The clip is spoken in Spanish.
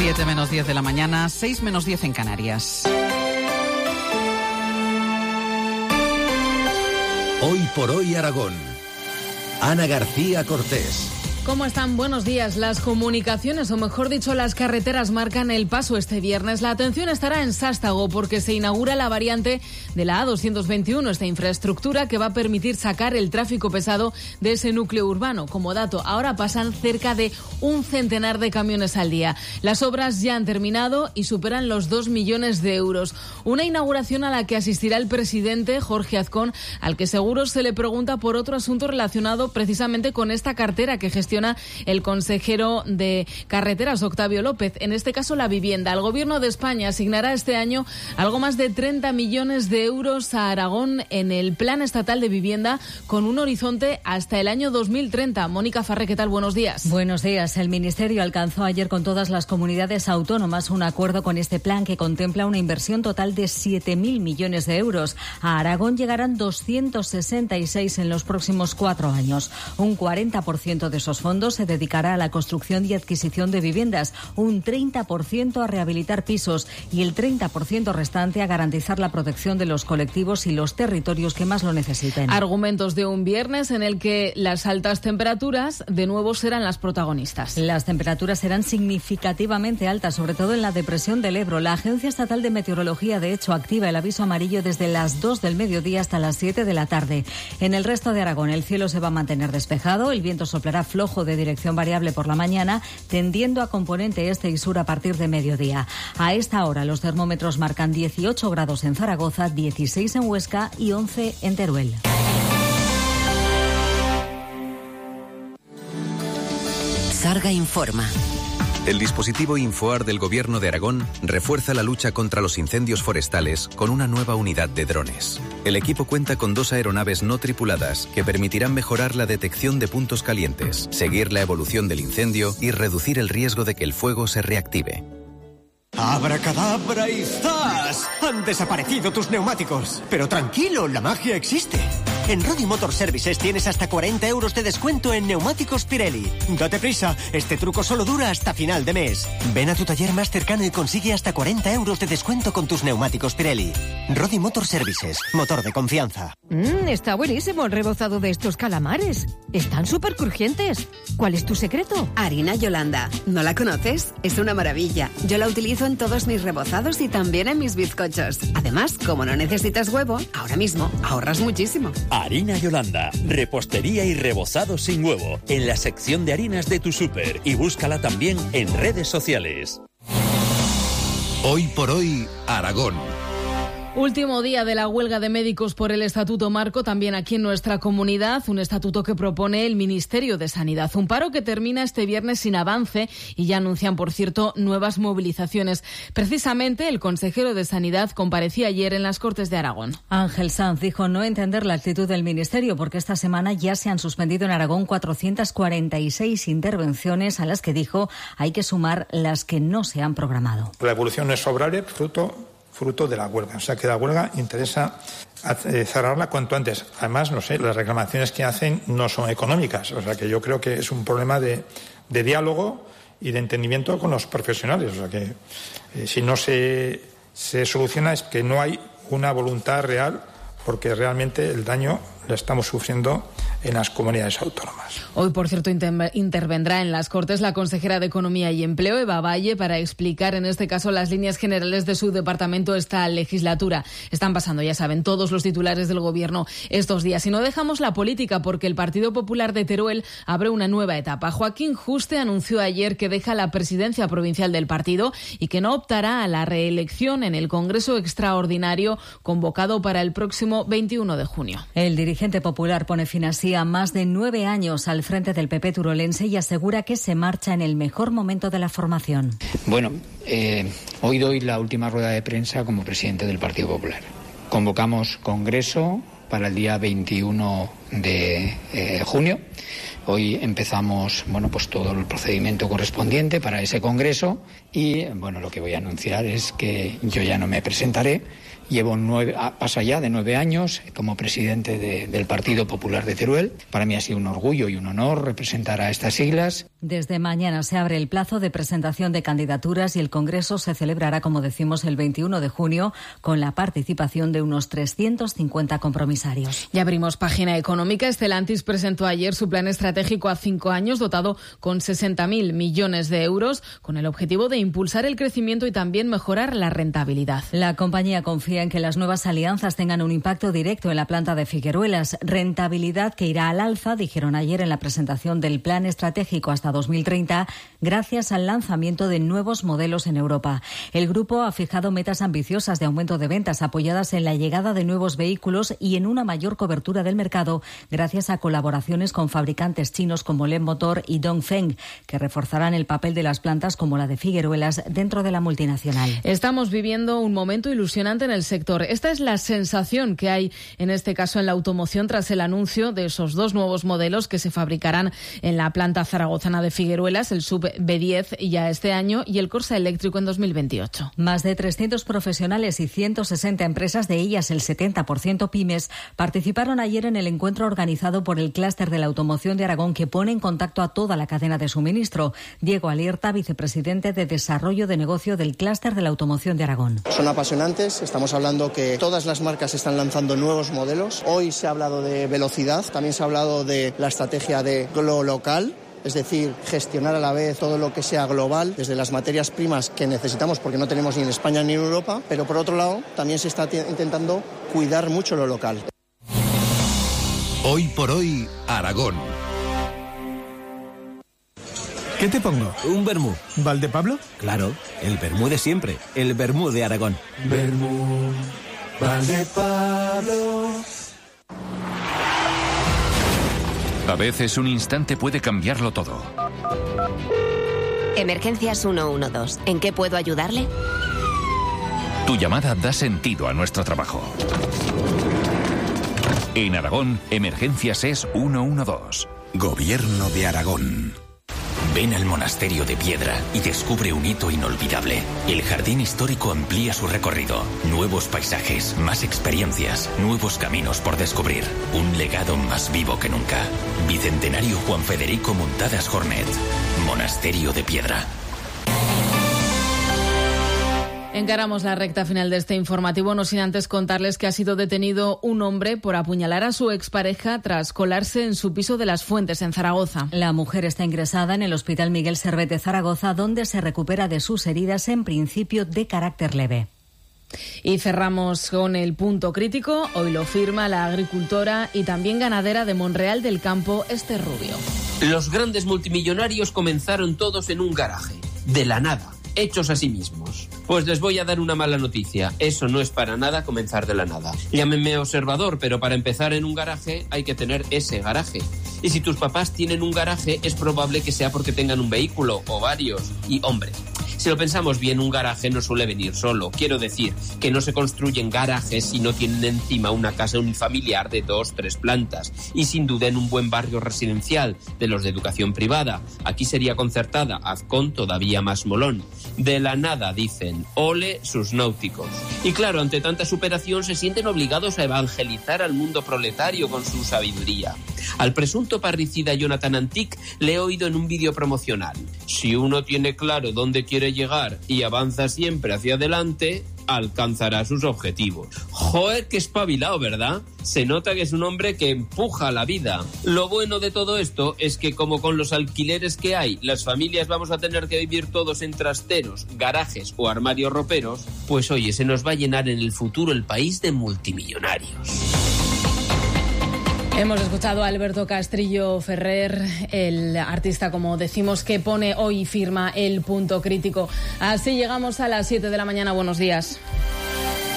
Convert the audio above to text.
7 menos 10 de la mañana, 6 menos 10 en Canarias. Hoy por hoy Aragón. Ana García Cortés. ¿Cómo están? Buenos días. Las comunicaciones, o mejor dicho, las carreteras marcan el paso este viernes. La atención estará en Sástago porque se inaugura la variante de la A221, esta infraestructura que va a permitir sacar el tráfico pesado de ese núcleo urbano. Como dato, ahora pasan cerca de 100 de camiones al día. Las obras ya han terminado y superan los 2 millones de euros. Una inauguración a la que asistirá el presidente Jorge Azcón, al que seguro se le pregunta por otro asunto relacionado precisamente con esta cartera que gestiona el consejero de Carreteras, Octavio López. En este caso, la vivienda. El Gobierno de España asignará este año algo más de 30 millones de euros a Aragón en el Plan Estatal de Vivienda, con un horizonte hasta el año 2030. Mónica Farré, ¿qué tal? Buenos días. Buenos días. El Ministerio alcanzó ayer con todas las comunidades autónomas un acuerdo con este plan que contempla una inversión total de 7.000 millones de euros. A Aragón llegarán 266 en los próximos 4 años. Un 40% de esos fondos se dedicará a la construcción y adquisición de viviendas, un 30% a rehabilitar pisos y el 30% restante a garantizar la protección de los colectivos y los territorios que más lo necesiten. Argumentos de un viernes en el que las altas temperaturas de nuevo serán las protagonistas. Las temperaturas serán significativamente altas, sobre todo en la depresión del Ebro. La Agencia Estatal de Meteorología, de hecho, activa el aviso amarillo desde las 2 del mediodía hasta las 7 de la tarde. En el resto de Aragón, el cielo se va a mantener despejado, el viento soplará flojo de dirección variable por la mañana, tendiendo a componente este y sur a partir de mediodía. A esta hora los termómetros marcan 18 grados en Zaragoza, 16 en Huesca y 11 en Teruel. Sarga informa. El dispositivo Infoar del Gobierno de Aragón refuerza la lucha contra los incendios forestales con una nueva unidad de drones. El equipo cuenta con 2 aeronaves no tripuladas que permitirán mejorar la detección de puntos calientes, seguir la evolución del incendio y reducir el riesgo de que el fuego se reactive. ¡Abracadabra y ¡zas! Han desaparecido tus neumáticos. Pero tranquilo, la magia existe. En Rodi Motor Services tienes hasta 40 euros de descuento en neumáticos Pirelli. Date prisa, este truco solo dura hasta final de mes. Ven a tu taller más cercano y consigue hasta 40 euros de descuento con tus neumáticos Pirelli. Rodi Motor Services, motor de confianza. Está buenísimo el rebozado de estos calamares. Están súper crujientes. ¿Cuál es tu secreto? Harina Yolanda. ¿No la conoces? Es una maravilla. Yo la utilizo en todos mis rebozados y también en mis bizcochos. Además, como no necesitas huevo, ahora mismo ahorras muchísimo. Harina Yolanda, repostería y rebozado sin huevo, en la sección de harinas de tu súper y búscala también en redes sociales. Hoy por hoy, Aragón. Último día de la huelga de médicos por el Estatuto Marco, también aquí en nuestra comunidad, un estatuto que propone el Ministerio de Sanidad. Un paro que termina este viernes sin avance y ya anuncian, por cierto, nuevas movilizaciones. Precisamente el consejero de Sanidad comparecía ayer en las Cortes de Aragón. Ángel Sanz dijo no entender la actitud del Ministerio porque esta semana ya se han suspendido en Aragón 446 intervenciones a las que dijo hay que sumar las que no se han programado. La evolución no es favorable, fruto de la huelga. O sea, que la huelga interesa cerrarla cuanto antes. Además, no sé, las reclamaciones que hacen no son económicas. O sea, que yo creo que es un problema de diálogo y de entendimiento con los profesionales. O sea, que si no se soluciona es que no hay una voluntad real, porque realmente el daño lo estamos sufriendo en las comunidades autónomas. Hoy, por cierto, intervendrá en las Cortes la consejera de Economía y Empleo, Eva Valle, para explicar, en este caso, las líneas generales de su departamento esta legislatura. Están pasando, ya saben, todos los titulares del Gobierno estos días. Y no dejamos la política porque el Partido Popular de Teruel abre una nueva etapa. Joaquín Juste anunció ayer que deja la presidencia provincial del partido y que no optará a la reelección en el Congreso Extraordinario convocado para el próximo 21 de junio. El dirigente popular pone fin así a más de 9 años al frente del PP turolense y asegura que se marcha en el mejor momento de la formación. Bueno, hoy doy la última rueda de prensa como presidente del Partido Popular. Convocamos congreso para el día 21 de junio. Hoy empezamos, pues todo el procedimiento correspondiente para ese congreso y, lo que voy a anunciar es que yo ya no me presentaré. Pasa ya de 9 años como presidente del Partido Popular de Teruel. Para mí ha sido un orgullo y un honor representar a estas siglas. Desde mañana se abre el plazo de presentación de candidaturas y el Congreso se celebrará, como decimos, el 21 de junio con la participación de unos 350 compromisarios. Ya abrimos página económica. Stellantis presentó ayer su plan estratégico a 5 años dotado con 60.000 millones de euros con el objetivo de impulsar el crecimiento y también mejorar la rentabilidad. La compañía confía en que las nuevas alianzas tengan un impacto directo en la planta de Figueruelas. Rentabilidad que irá al alza, dijeron ayer en la presentación del plan estratégico hasta 2030, gracias al lanzamiento de nuevos modelos en Europa. El grupo ha fijado metas ambiciosas de aumento de ventas apoyadas en la llegada de nuevos vehículos y en una mayor cobertura del mercado gracias a colaboraciones con fabricantes chinos como Leapmotor y Dongfeng, que reforzarán el papel de las plantas como la de Figueruelas dentro de la multinacional. Estamos viviendo un momento ilusionante en el sector. Esta es la sensación que hay en este caso en la automoción tras el anuncio de esos 2 nuevos modelos que se fabricarán en la planta zaragozana de Figueruelas, el Sub B10 ya este año y el Corsa eléctrico en 2028. Más de 300 profesionales y 160 empresas, de ellas el 70% pymes, participaron ayer en el encuentro organizado por el Clúster de la Automoción de Aragón, que pone en contacto a toda la cadena de suministro. Diego Alierta, vicepresidente de Desarrollo de Negocio del Clúster de la Automoción de Aragón. Son apasionantes, estamos hablando que todas las marcas están lanzando nuevos modelos. Hoy se ha hablado de velocidad, también se ha hablado de la estrategia de lo local. Es decir, gestionar a la vez todo lo que sea global, desde las materias primas que necesitamos porque no tenemos ni en España ni en Europa, pero por otro lado también se está intentando cuidar mucho lo local. Hoy por hoy, Aragón. ¿Qué te pongo? Un vermú. ¿Valdepablo? Claro, el vermú de siempre, el vermú de Aragón. Vermú, Valdepablo. A veces un instante puede cambiarlo todo. Emergencias 112. ¿En qué puedo ayudarle? Tu llamada da sentido a nuestro trabajo. En Aragón, Emergencias es 112. Gobierno de Aragón. Ven al Monasterio de Piedra y descubre un hito inolvidable. El jardín histórico amplía su recorrido. Nuevos paisajes, más experiencias, nuevos caminos por descubrir. Un legado más vivo que nunca. Bicentenario Juan Federico Muntadas Jornet. Monasterio de Piedra. Encaramos la recta final de este informativo, no sin antes contarles que ha sido detenido un hombre por apuñalar a su expareja tras colarse en su piso de Las Fuentes, en Zaragoza. La mujer está ingresada en el Hospital Miguel Servet de Zaragoza, donde se recupera de sus heridas, en principio de carácter leve. Y cerramos con el punto crítico. Hoy lo firma la agricultora y también ganadera de Monreal del Campo, Esther Rubio. Los grandes multimillonarios comenzaron todos en un garaje, de la nada, hechos a sí mismos. Pues les voy a dar una mala noticia. Eso no es para nada comenzar de la nada. Llámenme observador, pero para empezar en un garaje hay que tener ese garaje. Y si tus papás tienen un garaje, es probable que sea porque tengan un vehículo o varios. Y, hombre, si lo pensamos bien, un garaje no suele venir solo. Quiero decir que no se construyen garajes si no tienen encima una casa unifamiliar de 2-3 plantas. Y sin duda en un buen barrio residencial, de los de educación privada. Aquí sería concertada, Azcón todavía más molón. De la nada, dicen, ole sus náuticos. Y claro, ante tanta superación se sienten obligados a evangelizar al mundo proletario con su sabiduría. Al presunto parricida Jonathan Antic le he oído en un vídeo promocional. Si uno tiene claro dónde quiere llegar y avanza siempre hacia adelante, alcanzará sus objetivos. Joder, qué espabilado, ¿verdad? Se nota que es un hombre que empuja la vida. Lo bueno de todo esto es que, como con los alquileres que hay, las familias vamos a tener que vivir todos en trasteros, garajes o armarios roperos, pues oye, se nos va a llenar en el futuro el país de multimillonarios. Hemos escuchado a Alberto Castrillo Ferrer, el artista, como decimos, que pone hoy firma el punto crítico. Así llegamos a las 7 de la mañana. Buenos días.